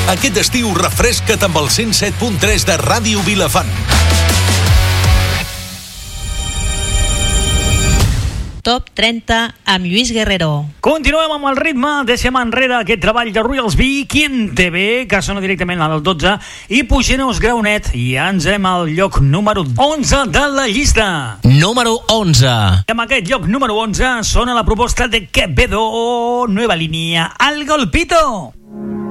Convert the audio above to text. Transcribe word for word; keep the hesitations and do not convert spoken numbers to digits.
Aquest estiu refresca't amb el cent set punt tres de Ràdio Vilafant. Top trenta amb Lluís Guerrero. Continuem amb el ritme, deixem enrere aquest treball de Royals B, Quien te ve, que sona directament al dotze, i Puigneus Graunet, i ens hem al lloc número onze de la llista. Número onze. I amb aquest lloc número onze sona la proposta de Quevedo, Nueva Línea, Al Golpito.